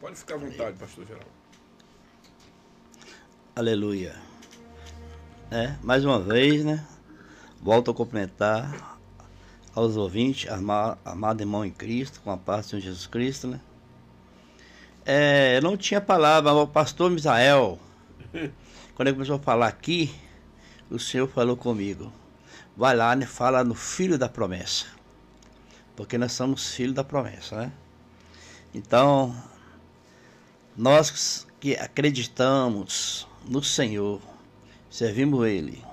Pode ficar à vontade, pastor Geraldo. Aleluia. Mais uma vez, né? Volto a cumprimentar aos ouvintes, amado irmão em Cristo, com a paz do Senhor Jesus Cristo, né? Eu não tinha palavra, mas o pastor Misael, quando ele começou a falar aqui, o Senhor falou comigo. Vai lá, né? Fala no filho da promessa. Porque nós somos filhos da promessa, né? Então, nós que acreditamos no Senhor, servimos Ele,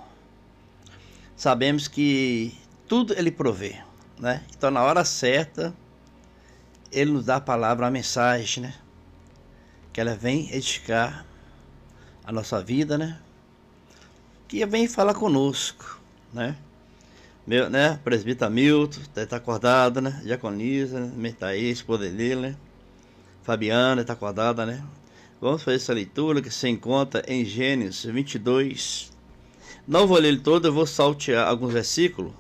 sabemos que tudo Ele provê, né? Então, na hora certa, Ele nos dá a palavra, a mensagem, né? Que ela vem edificar a nossa vida, né? Que vem falar conosco, né? Presbítero Milton, está acordado, né? Diaconisa, né? Tá aí, esposa dele, né? Fabiana, está acordada, né? Vamos fazer essa leitura que se encontra em Gênesis 22. Não vou ler ele todo, eu vou saltear alguns versículos,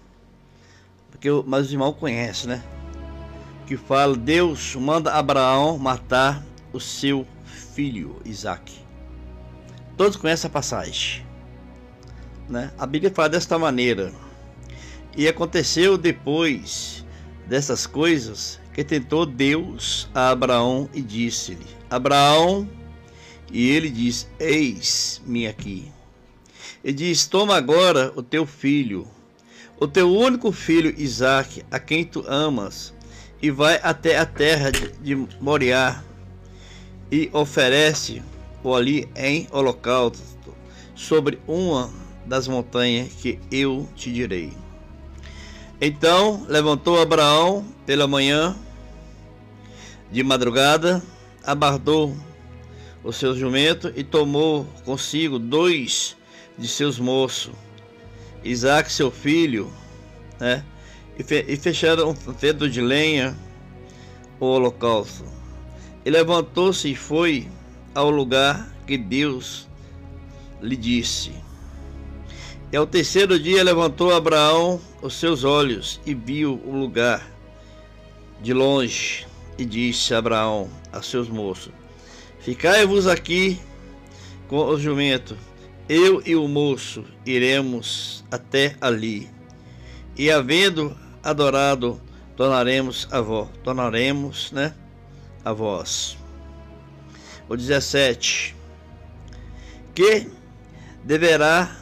mas os irmãos conhecem, né? Que fala, Deus manda Abraão matar o seu filho Isaque. Todos conhecem a passagem, né? A Bíblia fala desta maneira: e aconteceu depois dessas coisas que tentou Deus a Abraão e disse-lhe: Abraão, e ele disse: eis-me aqui. E diz: toma agora o teu filho, o teu único filho Isaque, a quem tu amas, e vai até a terra de Moriá, e oferece-o ali em holocausto sobre uma das montanhas que eu te direi. Então levantou Abraão pela manhã, de madrugada, abardou o seu jumento e tomou consigo 2 de seus moços, Isaque seu filho, né? E fecharam um feno de lenha o holocausto. E levantou-se e foi ao lugar que Deus lhe disse. E ao terceiro dia levantou Abraão os seus olhos e viu o lugar de longe. E disse Abraão a seus moços: ficai-vos aqui com o jumento, eu e o moço iremos até ali, e havendo adorado, tornaremos, né, a vós. O 17: que deverá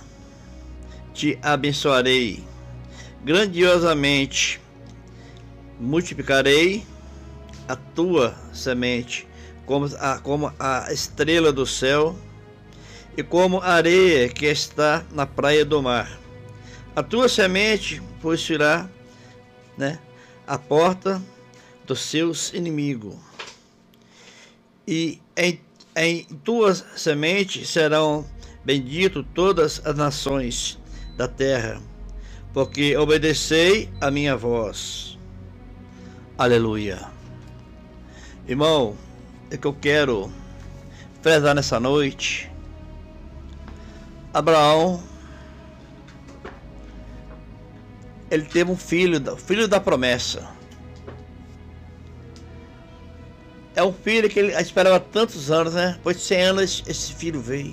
te abençoarei grandiosamente, multiplicarei a tua semente como a estrela do céu e como a areia que está na praia do mar. A tua semente possuirá, né, a porta dos seus inimigos, e em tua semente serão benditas todas as nações da terra, porque obedecei a minha voz. Aleluia. Irmão, é que eu quero frisar nessa noite. Abraão, ele teve um filho da promessa. É um filho que ele esperava tantos anos, né? Depois de 100 anos esse filho veio.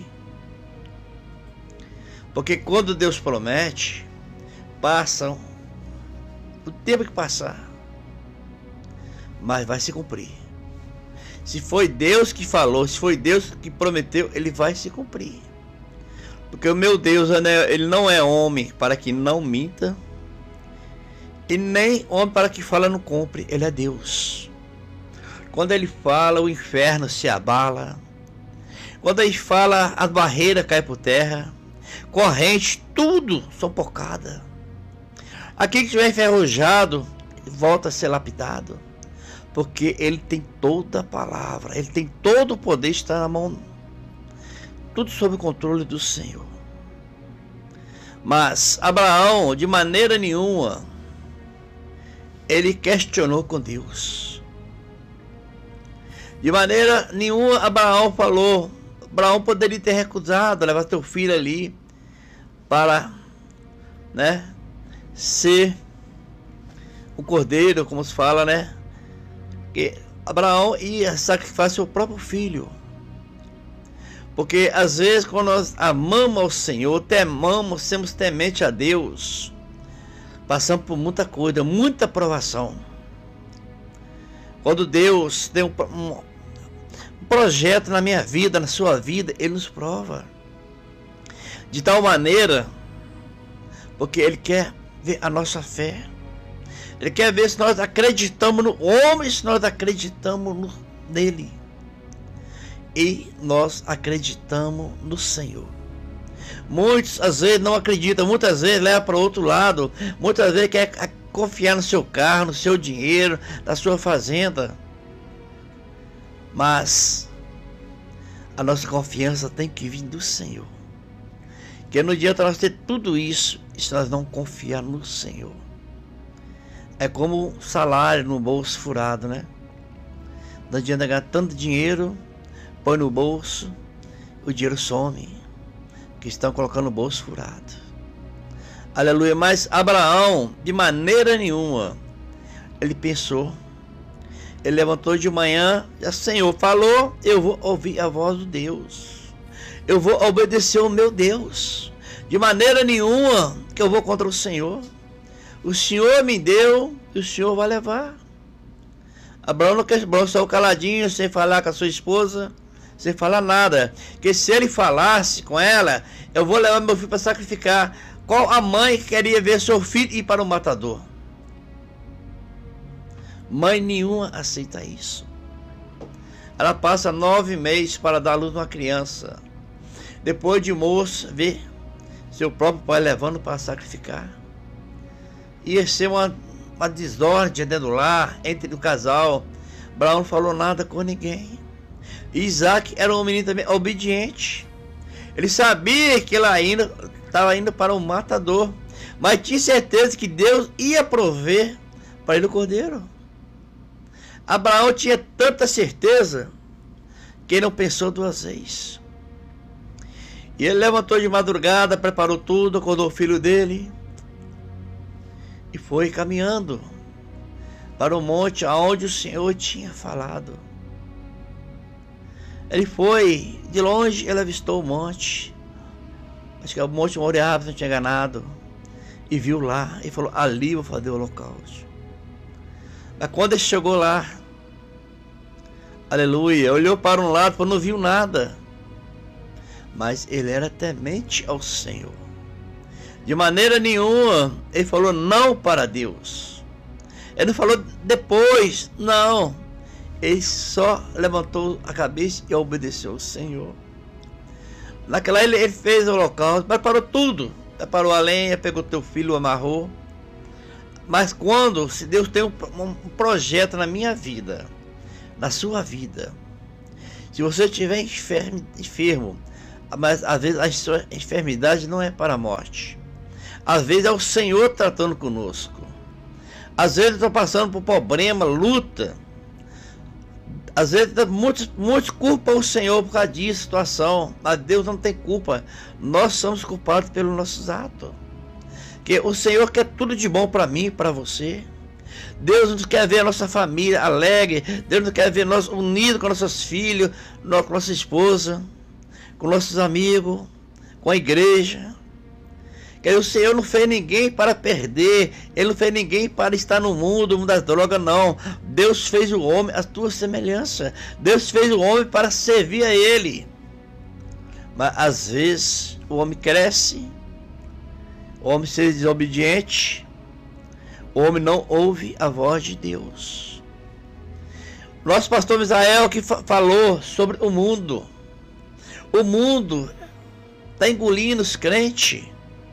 Porque quando Deus promete, passa o tempo que passar, mas vai se cumprir. Se foi Deus que falou, se foi Deus que prometeu, ele vai se cumprir. Porque o meu Deus, ele não é homem para que não minta, e nem homem para que fala não cumpre. Ele é Deus. Quando ele fala, o inferno se abala. Quando ele fala, as barreiras caem por terra, corrente, tudo são pocadas. Aquele que estiver enferrujado volta a ser lapidado, porque ele tem toda a palavra, ele tem todo o poder, está na mão, tudo sob o controle do Senhor. Mas Abraão, de maneira nenhuma, ele questionou com Deus. De maneira nenhuma Abraão falou. Abraão poderia ter recusado levar seu filho ali para, né, ser o cordeiro, como se fala, né, Abraão ia sacrificar seu próprio filho. Porque às vezes quando nós amamos ao Senhor, temamos, temos temente a Deus, passamos por muita coisa, muita provação. Quando Deus tem um projeto na minha vida, na sua vida, Ele nos prova. De tal maneira, porque Ele quer ver a nossa fé. Ele quer ver se nós acreditamos no homem, se nós acreditamos nele. E nós acreditamos no Senhor. Muitos às vezes não acreditam, muitas vezes leva para o outro lado, muitas vezes quer confiar no seu carro, no seu dinheiro, na sua fazenda. Mas a nossa confiança tem que vir do Senhor. Porque não adianta nós ter tudo isso se nós não confiar no Senhor. É como salário no bolso furado, né? Não adianta ganhar tanto dinheiro, põe no bolso, o dinheiro some, que estão colocando o bolso furado. Aleluia. Mas Abraão, de maneira nenhuma, ele pensou. Ele levantou de manhã, e o Senhor falou, eu vou ouvir a voz de Deus. Eu vou obedecer ao meu Deus. De maneira nenhuma que eu vou contra o Senhor. O Senhor me deu e o Senhor vai levar. Abraão saiu caladinho, sem falar com a sua esposa, sem falar nada. Porque se ele falasse com ela, eu vou levar meu filho para sacrificar. Qual a mãe que queria ver seu filho ir para o matador? Mãe nenhuma aceita isso. Ela passa 9 meses para dar luz a uma criança. Depois de moço, vê seu próprio pai levando para sacrificar. Ia ser uma desordem dentro do lar, entre o casal. Abraão não falou nada com ninguém. Isaac era um menino também obediente. Ele sabia que ele ainda estava indo para o matador, mas tinha certeza que Deus ia prover para ele o cordeiro. Abraão tinha tanta certeza que ele não pensou 2 vezes. E ele levantou de madrugada, preparou tudo, acordou o filho dele e foi caminhando para o monte aonde o Senhor tinha falado. Ele foi, de longe ele avistou o monte, acho que é o monte Moriá, se não tinha enganado, e viu lá, e falou, ali vou fazer o holocausto. Mas quando ele chegou lá, aleluia, olhou para um lado, não viu nada, mas ele era temente ao Senhor. De maneira nenhuma ele falou não para Deus. Ele não falou depois, não. Ele só levantou a cabeça e obedeceu ao Senhor. Naquela ele fez o holocausto, preparou tudo. Preparou a lenha, pegou teu filho, amarrou. Mas quando, se Deus tem um projeto na minha vida, na sua vida, se você estiver enfermo, mas às vezes a sua enfermidade não é para a morte. Às vezes é o Senhor tratando conosco. Às vezes estou passando por problema, luta. Às vezes muitos culpam o Senhor por causa disso, situação. Mas Deus não tem culpa. Nós somos culpados pelos nossos atos. Porque o Senhor quer tudo de bom para mim e para você. Deus não quer ver a nossa família alegre. Deus não quer ver nós unidos com nossos filhos, com nossa esposa, com nossos amigos, com a igreja. O Senhor não fez ninguém para perder. Ele não fez ninguém para estar no mundo das drogas, não. Deus fez o homem à tua semelhança. Deus fez o homem para servir a Ele. Mas às vezes o homem cresce, o homem se desobediente, o homem não ouve a voz de Deus. Nosso pastor Misael que falou sobre o mundo. O mundo está engolindo os crentes.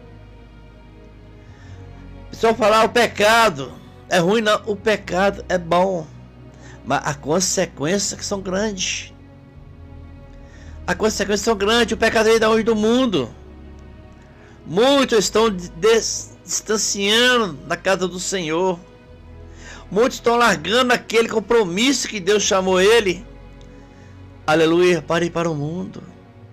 Só falar o pecado é ruim, não. O pecado é bom, mas as consequências que são grandes. As consequências são grandes. O pecado veio da onde do mundo. Muitos estão distanciando da casa do Senhor. Muitos estão largando aquele compromisso que Deus chamou ele. Aleluia, para ir para o mundo.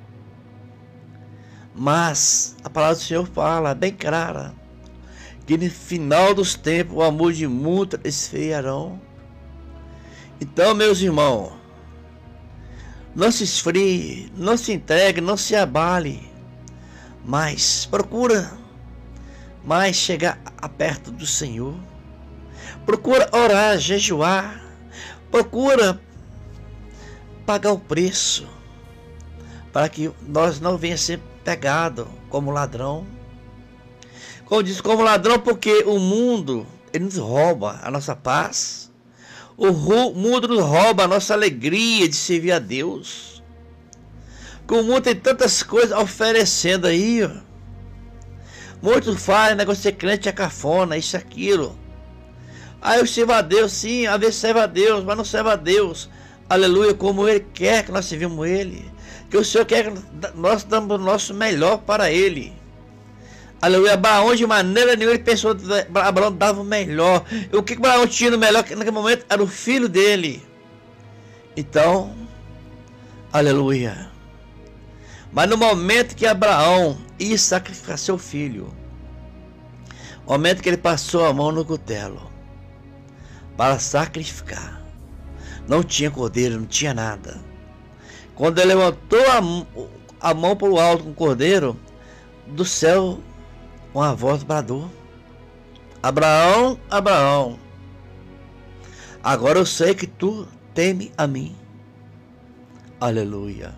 Mas a palavra do Senhor fala bem clara que no final dos tempos o amor de muitos esfriarão. Então, meus irmãos, não se esfrie, não se entregue, não se abale, mas procura mais chegar perto do Senhor. Procura orar, jejuar, procura pagar o preço, para que nós não venhamos ser pegados como ladrão. Como diz, como ladrão, porque o mundo, ele nos rouba a nossa paz. O mundo nos rouba a nossa alegria de servir a Deus. Porque o mundo tem tantas coisas oferecendo aí, ó. Muitos fazem negócio de ser crente, é cafona, isso e aquilo. Eu sirvo a Deus, sim, às vezes serve a Deus, mas não serve a Deus. Aleluia, como Ele quer que nós servimos Ele. Que o Senhor quer que nós damos o nosso melhor para Ele. Aleluia, Abraão de maneira nenhuma ele pensou que Abraão dava o melhor. E o que Abraão tinha no melhor naquele momento era o filho dele. Então, aleluia. Mas no momento que Abraão ia sacrificar seu filho, no momento que ele passou a mão no cutelo para sacrificar, não tinha cordeiro, não tinha nada. Quando ele levantou a mão para o alto com o cordeiro, do céu uma voz bradou: Abraão, Abraão, agora eu sei que tu teme a mim. Aleluia.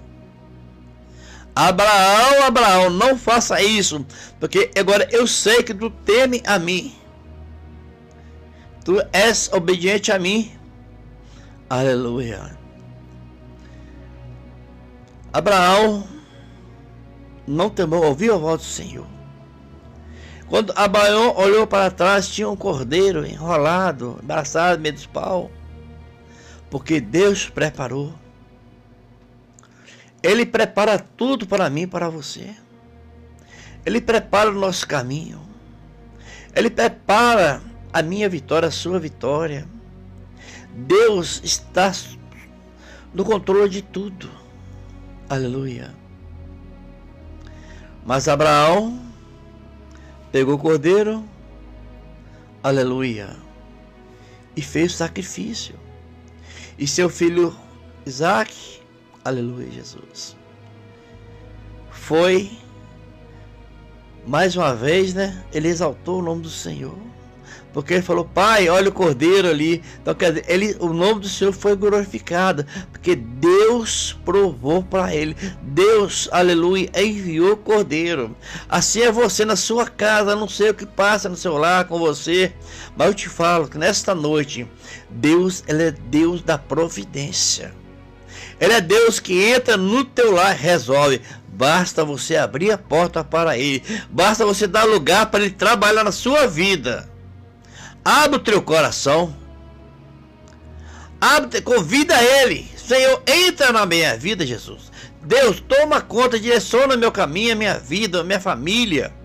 Abraão, Abraão, não faça isso, porque agora eu sei que tu teme a mim. Tu és obediente a mim. Aleluia. Abraão não temeu, ouviu a voz do Senhor. Quando Abraão olhou para trás, tinha um cordeiro enrolado, embaraçado, no meio dos pau. Porque Deus preparou. Ele prepara tudo para mim e para você. Ele prepara o nosso caminho. Ele prepara a minha vitória, a sua vitória. Deus está no controle de tudo. Aleluia. Mas Abraão pegou o cordeiro, aleluia, e fez o sacrifício. E seu filho Isaac, aleluia, Jesus, foi, mais uma vez, né? Ele exaltou o nome do Senhor. Porque ele falou: Pai, olha o cordeiro ali. Então, quer dizer, o nome do Senhor foi glorificado. Porque Deus provou para ele. Deus, aleluia, enviou o cordeiro. Assim é você na sua casa. Não sei o que passa no seu lar com você. Mas eu te falo que nesta noite, Deus, Ele é Deus da providência. Ele é Deus que entra no teu lar e resolve. Basta você abrir a porta para Ele. Basta você dar lugar para Ele trabalhar na sua vida. Abre o teu coração. Convida Ele. Senhor, entra na minha vida, Jesus. Deus, toma conta, direciona meu caminho, a minha vida, a minha família.